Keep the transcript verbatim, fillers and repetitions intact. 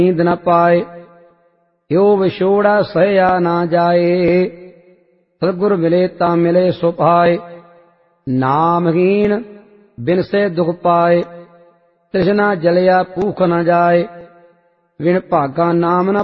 नींद न पाए, यो विछोड़ा सहया ना जाए। सतगुर मिले ता मिले सो पाए, नामहीन बिन से दुख पाए। तृष्णा जलिया भूख न जाए, विण भागा नाम न